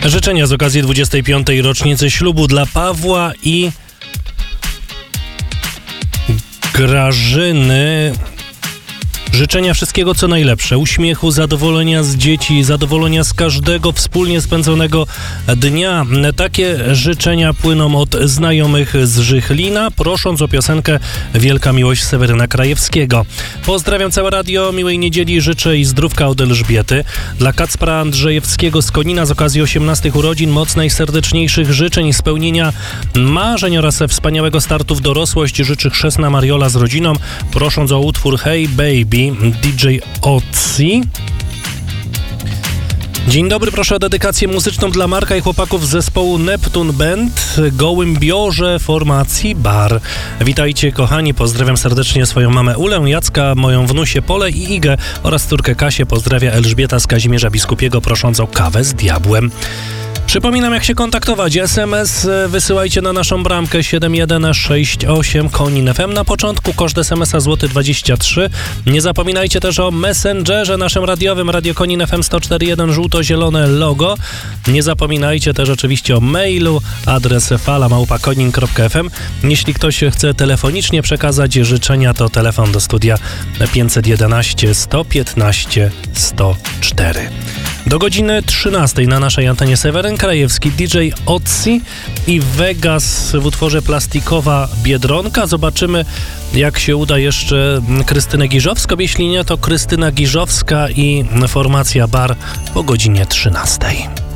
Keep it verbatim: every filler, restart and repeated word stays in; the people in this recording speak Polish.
Życzenia z okazji dwudziestej piątej rocznicy ślubu dla Pawła i Grażyny. Życzenia wszystkiego co najlepsze, uśmiechu, zadowolenia z dzieci, zadowolenia z każdego wspólnie spędzonego dnia. Takie życzenia płyną od znajomych z Żychlina, prosząc o piosenkę Wielka Miłość Seweryna Krajewskiego. Pozdrawiam całe radio, miłej niedzieli życzę i zdrówka od Elżbiety. Dla Kacpra Andrzejewskiego z Konina z okazji osiemnastych urodzin moc najserdeczniejszych życzeń, spełnienia marzeń oraz wspaniałego startu w dorosłość życzy chrzestna Mariola z rodziną, prosząc o utwór Hey Baby D J Otzi. Dzień dobry, proszę o dedykację muzyczną dla Marka i chłopaków z zespołu Neptune Band, Gołębiorze formacji Bar. Witajcie kochani, pozdrawiam serdecznie swoją mamę Ulę, Jacka, moją wnusię Polę i Igę oraz córkę Kasię. Pozdrawia Elżbieta z Kazimierza Biskupiego, prosząc o kawę z diabłem. Przypominam, jak się kontaktować. S M S wysyłajcie na naszą bramkę siedem jeden sześć osiem Konin F M. Na początku koszt S M S a złoty dwadzieścia trzy. Nie zapominajcie też o Messengerze naszym radiowym, Radio Konin F M sto cztery jeden, żółto-zielone logo. Nie zapominajcie też oczywiście o mailu, adres fala małpa konin kropka f m. Jeśli ktoś chce telefonicznie przekazać życzenia, to telefon do studia pięćset jedenaście sto piętnaście sto cztery. Do godziny trzynastej na naszej antenie Seweryn Krajewski, D J Otzi i Vegas w utworze Plastikowa Biedronka. Zobaczymy, jak się uda jeszcze Krystynę Giżowską. Jeśli nie, to Krystyna Giżowska i formacja Bar po godzinie trzynastej.